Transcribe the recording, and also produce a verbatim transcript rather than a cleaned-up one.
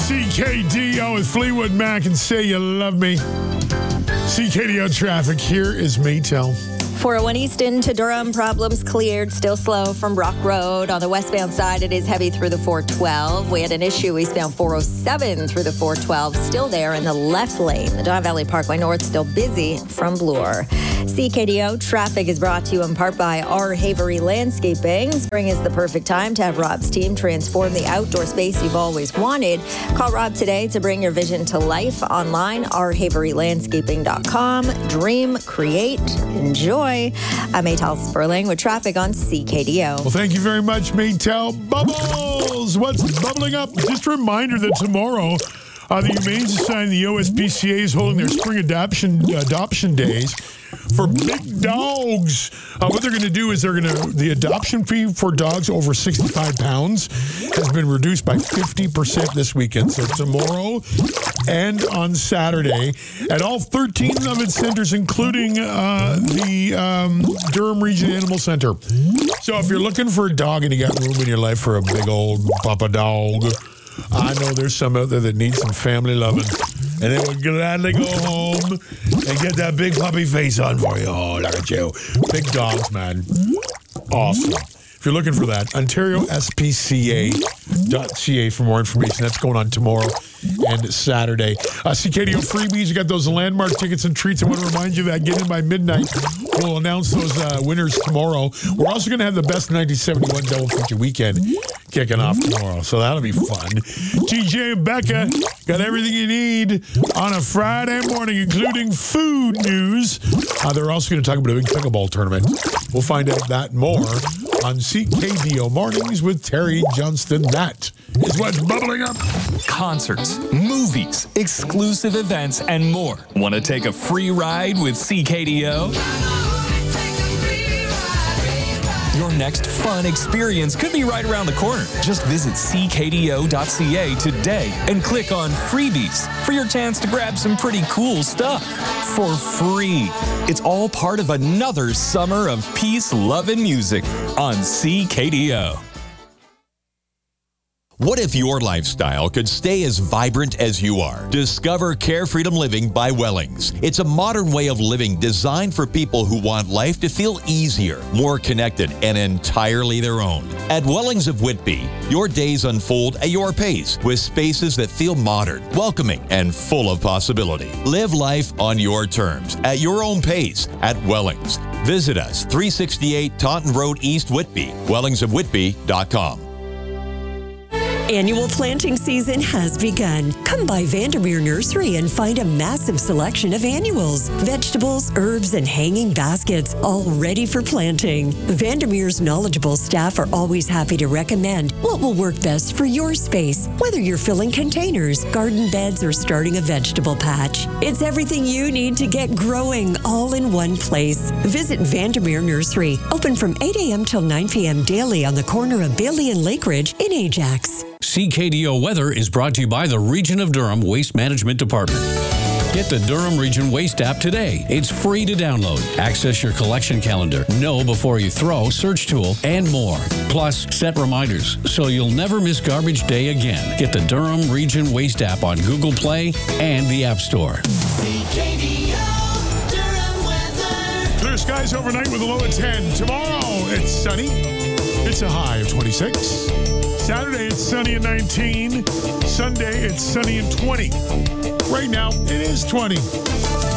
C K D O with Fleetwood Mac and Say You Love Me. C K D O traffic. Here is Maytel. four oh one Easton to Durham, problems cleared. Still slow from Brock Road. On the westbound side, it is heavy through the four twelve. We had an issue eastbound four oh seven through the four twelve. Still there in the left lane. The Don Valley Parkway North still busy from Bloor. C K D O traffic is brought to you in part by R. Havery Landscaping. Spring is the perfect time to have Rob's team transform the outdoor space you've always wanted. Call Rob today to bring your vision to life online, r havery landscaping dot com. Dream, create, enjoy. I'm Maytel Sperling with traffic on C K D O. Well, thank you very much, Maytel. Bubbles! What's bubbling up? Just a reminder that tomorrow, uh, the Humane Society and the O S P C A is holding their spring adoption adoption days for big dogs. Uh, what they're going to do is they're going to, the adoption fee for dogs over sixty-five pounds has been reduced by fifty percent this weekend. So tomorrow and on Saturday at all thirteen of its centers, including uh, the um, Durham Region Animal Center. So if you're looking for a dog and you got room in your life for a big old papa dog, I know there's some out there that need some family loving. And they would gladly go home and get that big puppy face on for you. Oh, look at you. Big dogs, man. Awesome. If you're looking for that, Ontario S P C A dot C A for more information. That's going on tomorrow and Saturday. Uh, C K D O freebies. You got those landmark tickets and treats. I want to remind you that get in by midnight. We'll announce those uh, winners tomorrow. We're also going to have the best nineteen seventy-one double feature weekend kicking off tomorrow. So that'll be fun. T J and Becca got everything you need on a Friday morning, including food news. Uh, they're also going to talk about a big pickleball tournament. We'll find out that more on C K D O Mornings with Terry Johnston. That is what's bubbling up. Concerts, movies, exclusive events, and more. Want to take a free ride with C K D O? Your next fun experience could be right around the corner. Just visit c k d o dot c a today and click on Freebies for your chance to grab some pretty cool stuff for free. It's all part of another summer of peace, love, and music on C K D O. What if your lifestyle could stay as vibrant as you are? Discover Care Freedom Living by Wellings. It's a modern way of living designed for people who want life to feel easier, more connected, and entirely their own. At Wellings of Whitby, your days unfold at your pace with spaces that feel modern, welcoming, and full of possibility. Live life on your terms, at your own pace, at Wellings. Visit us, three sixty-eight Taunton Road, East Whitby, wellings of whitby dot com. Annual planting season has begun. Come by Vandermeer Nursery and find a massive selection of annuals, vegetables, herbs, and hanging baskets, all ready for planting. Vandermeer's knowledgeable staff are always happy to recommend what will work best for your space, whether you're filling containers, garden beds, or starting a vegetable patch. It's everything you need to get growing all in one place. Visit Vandermeer Nursery, open from eight a.m. till nine p.m. daily on the corner of Bailey and Lake Ridge in Ajax. C K D O Weather is brought to you by the Region of Durham Waste Management Department. Get the Durham Region Waste app today. It's free to download. Access your collection calendar, know before you throw, search tool, and more. Plus, set reminders so you'll never miss garbage day again. Get the Durham Region Waste app on Google Play and the App Store. C K D O Durham weather. Clear skies overnight with a low of ten. Tomorrow, it's sunny. It's a high of twenty-six. Saturday, it's sunny and nineteen. Sunday, it's sunny and twenty. Right now, it is twenty.